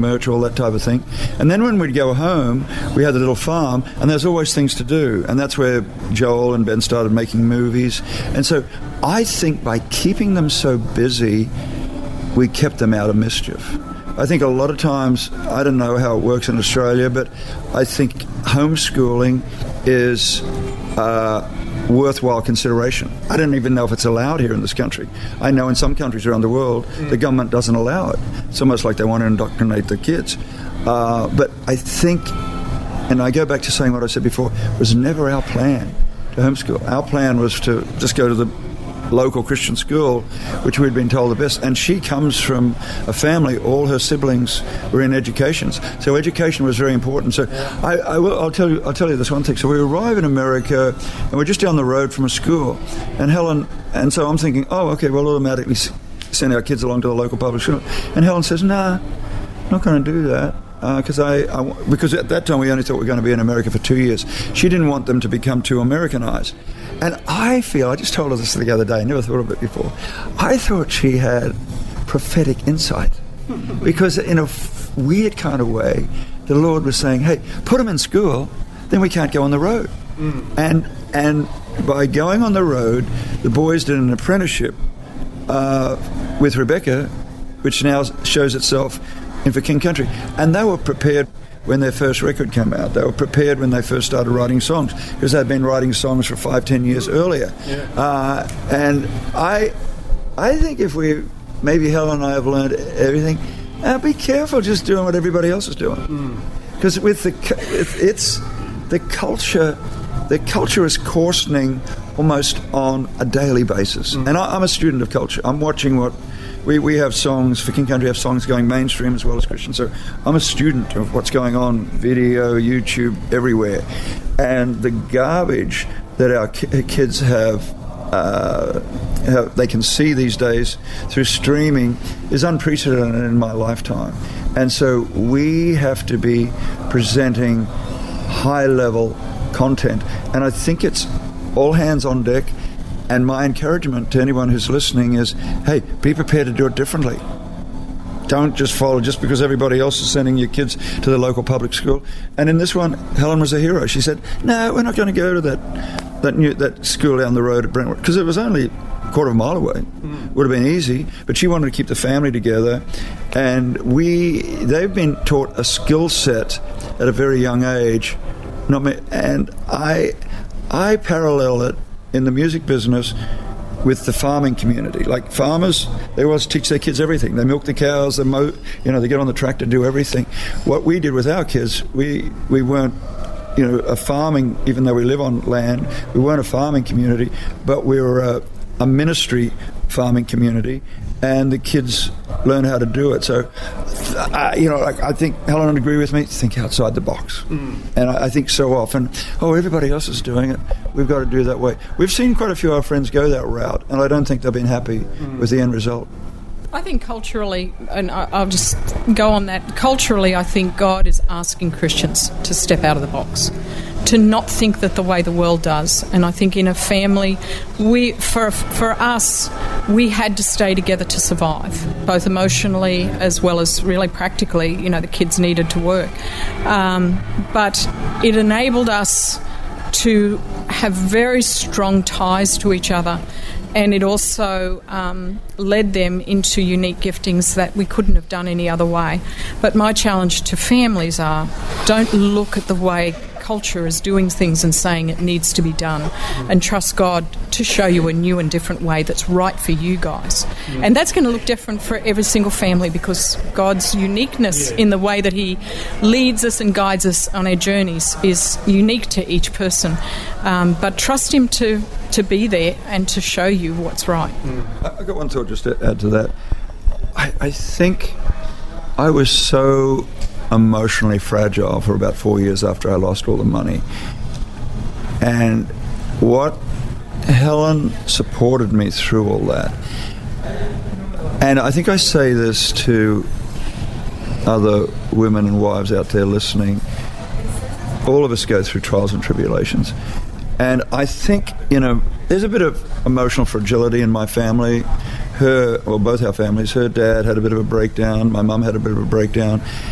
merch, all that type of thing. And then when we'd go home, we had a little farm, and there's always things to do. And that's where Joel and Ben started making movies. And so I think by keeping them so busy, we kept them out of mischief. I think a lot of times, I don't know how it works in Australia, but I think homeschooling is worthwhile consideration. I don't even know if it's allowed here in this country. I know in some countries around the world, the government doesn't allow it. It's almost like they want to indoctrinate the kids. But I think, and I go back to saying what I said before, it was never our plan to homeschool. Our plan was to just go to the local Christian school, which we'd been told the best. And she comes from a family, all her siblings were in educations. So education was very important. So I'll tell you this one thing. So we arrive in America, and we're just down the road from a school. And so I'm thinking, oh, okay, we'll automatically send our kids along to the local public school. And Helen says, nah, I'm not going to do that. Because at that time we only thought we were going to be in America for 2 years. She didn't want them to become too Americanized. And I just told her this the other day, I never thought of it before, I thought she had prophetic insight. Because in a weird kind of way, the Lord was saying, hey, put them in school, then we can't go on the road. And by going on the road, the boys did an apprenticeship with Rebecca, which now shows itself in For King Country. And they were prepared when their first record came out. They were prepared when they first started writing songs, because they'd been writing songs for 5-10 years earlier. Yeah. And I think if maybe Helen and I have learned everything, be careful just doing what everybody else is doing. Because the culture is coarsening almost on a daily basis. And I'm a student of culture. I'm watching what we have songs, For King Country have songs going mainstream as well as Christian. So I'm a student of what's going on, video, YouTube, everywhere. And the garbage that our kids have, they can see these days through streaming is unprecedented in my lifetime. And so we have to be presenting high-level content. And I think it's all hands on deck. And my encouragement to anyone who's listening is, hey, be prepared to do it differently. Don't just follow just because everybody else is sending your kids to the local public school. And in this one, Helen was a hero. She said, no, we're not going to go to that school down the road at Brentwood, because it was only a quarter of a mile away. Would have been easy, but she wanted to keep the family together. And they've been taught a skill set at a very young age. And I parallel it in the music business with the farming community. Like farmers, they always teach their kids everything. They milk the cows, they mow, they get on the tractor, do everything. What we did with our kids, we weren't, a farming, even though we live on land, we weren't a farming community, but we were a ministry farming community, and the kids learn how to do it. So, I think Helen would agree with me, think outside the box. And I think so often, everybody else is doing it, we've got to do it that way. We've seen quite a few of our friends go that route, and I don't think they've been happy with the end result. I think culturally, and I'll just go on that, culturally I think God is asking Christians to step out of the box, to not think that the way the world does. And I think in a family, for us, we had to stay together to survive, both emotionally as well as really practically. The kids needed to work. But it enabled us to have very strong ties to each other. And it also led them into unique giftings that we couldn't have done any other way. But my challenge to families don't look at the way culture is doing things and saying it needs to be done, and trust God to show you a new and different way that's right for you guys. And that's going to look different for every single family, because God's uniqueness in the way that He leads us and guides us on our journeys is unique to each person. But trust Him to be there and to show you what's right. I've got one thought just to add to that. I think I was so emotionally fragile for about 4 years after I lost all the money. And what Helen supported me through all that. And I think I say this to other women and wives out there listening. All of us go through trials and tribulations. And I think, there's a bit of emotional fragility in my family. Both our families, her dad had a bit of a breakdown, my mum had a bit of a breakdown.